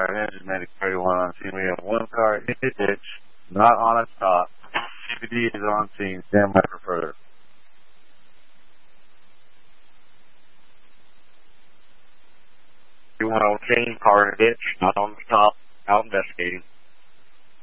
Engine Medic 31 on scene. We have one car in the ditch, not on its top. CPD is on scene. Stand by for further. You want to change car in the ditch, not on the top, out investigating.